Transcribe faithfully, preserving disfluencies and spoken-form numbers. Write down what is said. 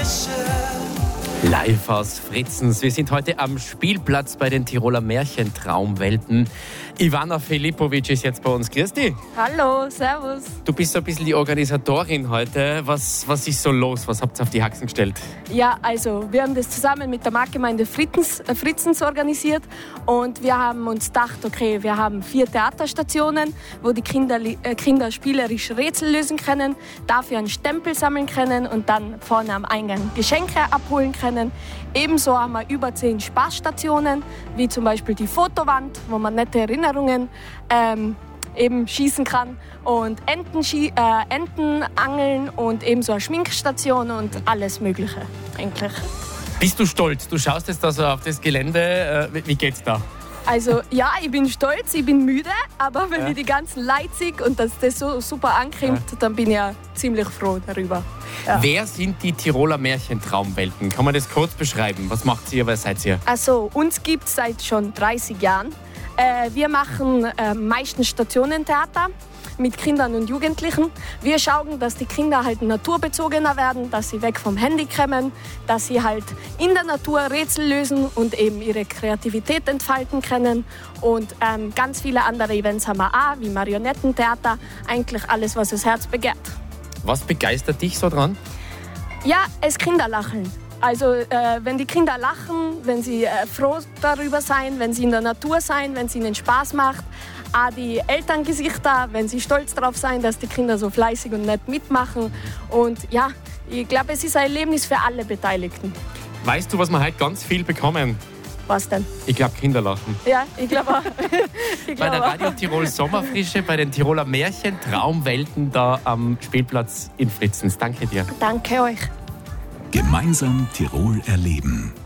Live aus Fritzens. Wir sind heute am Spielplatz bei den Tiroler Märchentraumwelten. Ivana Filipovic ist jetzt bei uns. Grüß dich. Hallo, servus. Du bist so ein bisschen die Organisatorin heute. Was, was ist so los? Was habt ihr auf die Haxen gestellt? Ja, also wir haben das zusammen mit der Marktgemeinde Fritzens, äh, Fritzens organisiert und wir haben uns gedacht, okay, wir haben vier Theaterstationen, wo die Kinder, äh, Kinder spielerisch Rätsel lösen können, dafür einen Stempel sammeln können und dann vorne am Eingang Geschenke abholen können. Ebenso haben wir über zehn Spaßstationen, wie zum Beispiel die Fotowand, wo man nette Erinnerungen ähm, eben schießen kann, und Entenschie äh, Entenangeln und ebenso eine Schminkstation und alles Mögliche eigentlich. Bist du stolz? Du schaust jetzt da so auf das Gelände. Wie geht's da? Also ja, ich bin stolz, ich bin müde, aber wenn ja. ich die ganzen Leute sehe und dass das so super ankommt, ja. dann bin ich ja ziemlich froh darüber. Ja. Wer sind die Tiroler Märchentraumwelten? Kann man das kurz beschreiben? Was macht ihr, wer seid ihr? Also, uns gibt es seit schon dreißig Jahren. Äh, wir machen äh, meistens Stationentheater mit Kindern und Jugendlichen. Wir schauen, dass die Kinder halt naturbezogener werden, dass sie weg vom Handy kommen, dass sie halt in der Natur Rätsel lösen und eben ihre Kreativität entfalten können. Und ähm, ganz viele andere Events haben wir auch, wie Marionettentheater, eigentlich alles, was das Herz begehrt. Was begeistert dich so dran? Ja, es Kinderlachen. Also äh, wenn die Kinder lachen, wenn sie äh, froh darüber sein, wenn sie in der Natur sein, wenn es ihnen Spaß macht. Auch die Elterngesichter, wenn sie stolz darauf sein, dass die Kinder so fleißig und nett mitmachen. Und ja, ich glaube, es ist ein Erlebnis für alle Beteiligten. Weißt du, was wir heute ganz viel bekommen? Was denn? Ich glaube, Kinderlachen. Ja, ich glaube auch. ich bei glaub der auch. Radio Tirol Sommerfrische, bei den Tiroler Märchentraumwelten da am Spielplatz in Fritzens. Danke dir. Danke euch. Gemeinsam Tirol erleben.